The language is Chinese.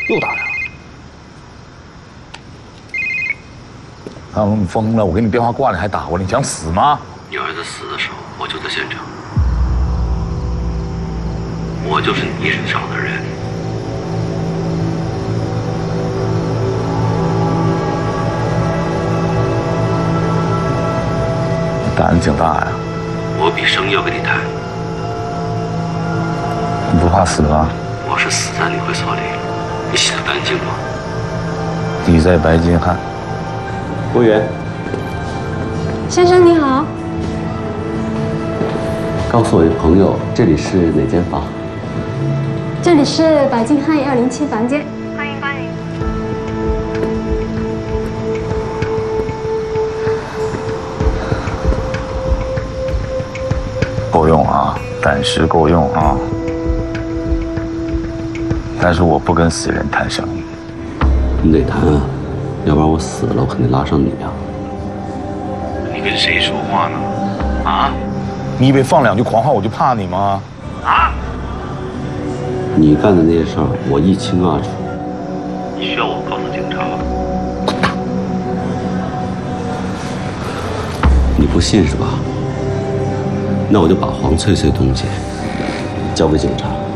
又打呀！他们疯了！我给你电话挂了，你还打我，你想死吗？ 你儿子死的时候，我就在现场，我就是你身上的人。 你胆子挺大呀！ 我比生要跟你谈。 你不怕死吗？ 我是死在你会所里，你洗得干净吗？ 你在白金汉。 服务员， 先生你好， 告诉我一个朋友，这里是哪间房？ 这里是白金汉207房间，欢迎光临。 够用啊，暂时够用啊。但是我不跟死人谈生意。 你得谈啊，要不然我死了，我肯定拉上你啊。 你跟谁说话呢？啊？你以为放两句狂话我就怕你吗？啊？ 你干的那些事儿，我一清二楚。 你需要我告诉警察吗？ 你不信是吧？那我就把黄翠翠东西交给警察。